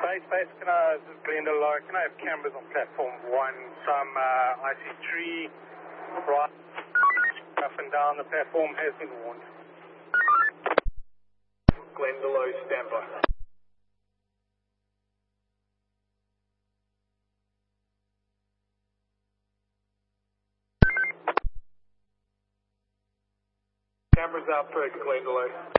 Base, this is Glendale. Can I have cameras on platform 1 from IC3 right up and down the platform has been warned. Glendale, standby. Cameras out for Glendale.